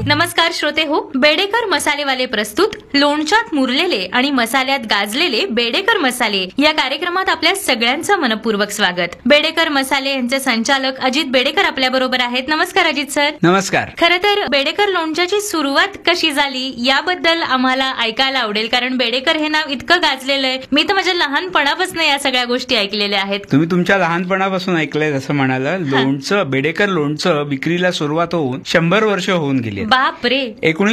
नमस्कार श्रोते हो, बेडेकर मसालेवाले प्रस्तुत लोणच्यात मुरलेले आणि मसाल्यात गाजलेले बेडेकर मसाले या कार्यक्रमात आपल्या सगळ्यांचं मनपूर्वक स्वागत. बेडेकर मसाले यांचे संचालक अजित बेडेकर आपल्या बरोबर आहेत. नमस्कार अजित सर. नमस्कार. खरं तर बेडेकर लोणच्याची सुरुवात कशी झाली याबद्दल आम्हाला ऐकायला आवडेल, कारण बेडेकर हे नाव इतकं गाजलेलं आहे. मी तर माझ्या लहानपणापासून या सगळ्या गोष्टी ऐकलेल्या आहेत. तुम्ही तुमच्या लहानपणापासून ऐकलंय असं म्हणाला. लोणचं, बेडेकर लोणचं विक्रीला सुरुवात होऊन 100 वर्ष होऊन गेली. बापरे.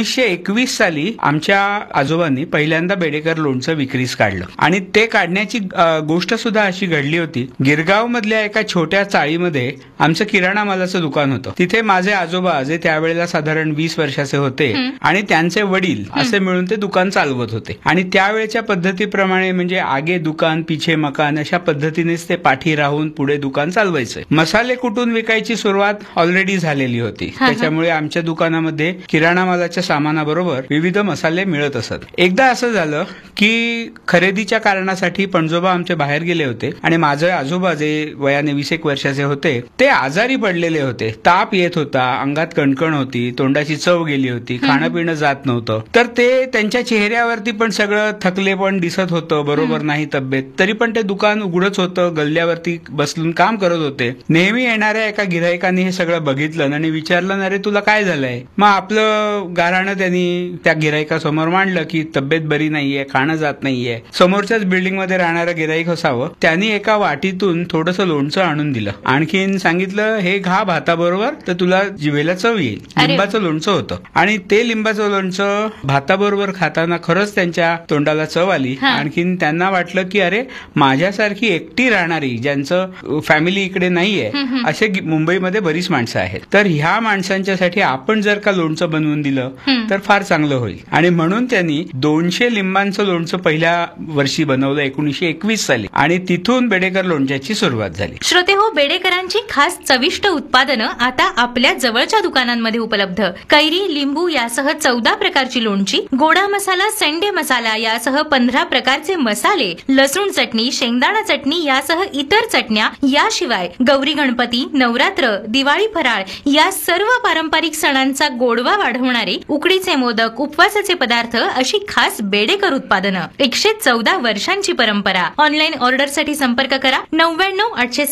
1921 साली आमच्या आजोबांनी पहिल्यांदा बेडेकर लोणचं विक्रीस काढलं आणि ते काढण्याची गोष्ट सुद्धा अशी घडली होती. गिरगाव मधल्या एका छोट्या चाळीमध्ये आमचं किराणा मालाचं दुकान होतं. तिथे माझे आजोबा, जे त्यावेळेला साधारण 20 वर्षाचे होते, आणि त्यांचे वडील असे मिळून ते दुकान चालवत होते. आणि त्यावेळेच्या पद्धतीप्रमाणे म्हणजे आगे दुकान पिछे मकान अशा पद्धतीनेच ते पाठी राहून पुढे दुकान चालवायचे. मसाले कुटून विकायची सुरुवात ऑलरेडी झालेली होती. त्याच्यामुळे आमच्या दुकानामध्ये किराणा मालाच्या सामानाबरोबर विविध मसाले मिळत असत. एकदा असं झालं की खरेदीच्या कारणासाठी पणजोबा आमचे बाहेर गेले होते आणि माझे आजोबा, जे वयाने 20 वर्षाचे होते, ते आजारी पडलेले होते. ताप येत होता, अंगात कणकण होती, तोंडाची चव गेली होती, खाणं पिणं जात नव्हतं. तर ते त्यांच्या चेहऱ्यावरती पण सगळं थकले पण दिसत होतं, बरोबर नाही तब्येत. तरी पण ते दुकान उघडच होतं, गल्ल्यावरती बसलून काम करत होते. नेहमी येणाऱ्या एका गिऱ्हाईकाने हे सगळं बघितलं आणि विचारलं, अरे तुला काय झालंय? मग आपलं गाऱ्हाणं त्यांनी त्या गिऱ्हाईकासमोर मांडलं की तब्येत बरी नाहीये, खाणं जात नाहीये. समोरच्याच बिल्डिंग मध्ये राहणारं गिऱ्हाईक असावं. त्यांनी एका वाटीतून थोडंसं लोणचं आणून दिलं. आणखीन सांगितलं, हे घा भाताबरोबर तर तुला जिभेला चव येईल. लिंबाचं लोणचं होतं आणि ते लिंबाचं लोणचं भाताबरोबर खाताना खरंच त्यांच्या तोंडाला चव आली. आणखीन त्यांना वाटलं की अरे, माझ्यासारखी एकटी राहणारी, ज्यांचं फॅमिली इकडे नाहीये, असे मुंबईमध्ये बरीच माणसं आहेत. तर ह्या माणसांच्यासाठी आपण जर का लोणचं बनवून दिलं तर फार चांगलं होईल. आणि म्हणून त्यांनी 200 लिंबांचं लोणचं पहिल्या वर्षी बनवलं 1921 साली, आणि तिथून बेडेकर लोणच्याची सुरुवात झाली. श्रोते हो, बेडेकरांची खास चविष्ट उत्पादनं आता आपल्या जवळच्या दुकानांमध्ये उपलब्ध. कैरी, लिंबू यासह 14 प्रकारची लोणची, गोडा मसाला, सेंडे मसाला यासह 15 प्रकारचे मसाले, लसूण चटणी, शेंगदाणा चटणी यासह इतर चटण्या, याशिवाय गौरी गणपती, नवरात्र, दिवाळी फराळ या सर्व पारंपरिक सणांचा गोडवा वाढवणारे उकडीचे मोदक, उपवासाचे पदार्थ अशी खास बेडेकर उत्पादनं. 114 वर्षांची परंपरा. ऑनलाईन ऑर्डरसाठी संपर्क करा 99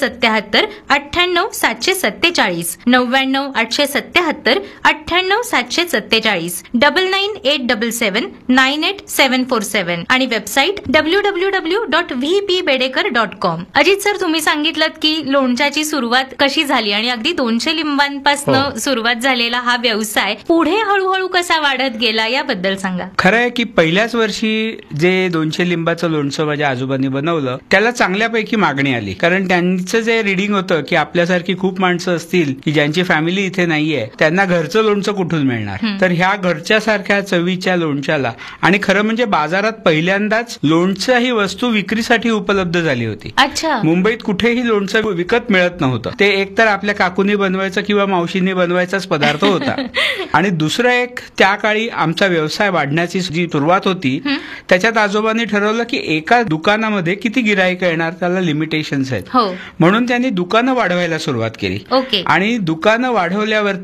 877 98 747, 99 877 98 747, 99 877 98747 आणि वेबसाईट www.vpbedeker.com. अजित सर, तुम्ही सांगितलं की लोणच्याची सुरुवात कशी झाली आणि अगदी 200 लिंबांपासून सुरुवात झालेला हा व्यवसाय पुढे हळूहळू कसा वाढत गेला याबद्दल सांगा. खरं आहे की पहिल्याच वर्षी जे 200 लिंबाचं लोणचं माझ्या आजोबांनी बनवलं त्याला चांगल्यापैकी मागणी आली. कारण त्यांचं जे रिडिंग होतं की आपल्यासारखी खूप माणसं असतील की ज्यांची फॅमिली इथे नाहीये, त्यांना घरचं लोणचं कुठून मिळणार. तर ह्या घरच्या सारख्या चवीच्या लोणच्याला, आणि खरं म्हणजे बाजारात पहिल्यांदाच लोणचं ही वस्तू विक्रीसाठी उपलब्ध झाली होती. अच्छा. मुंबईत कुठेही लोणचं विकत मिळत नव्हतं. ते एकतर आपल्या काकूनी बनवायचं किंवा मावशींनी बनवायचाच पदार्थ होता. आणि दुसरं एक, त्या काळी आमचा व्यवसाय वाढण्याची जी सुरुवात होती त्याच्यात आजोबांनी ठरवलं की एका दुकानामध्ये किती गिऱ्हाईक येणार, त्याला लिमिटेशन्स आहेत. म्हणून त्यांनी दुकानं वाढवायला सुरुवात केली. आणि दुकानं वाढवल्यावर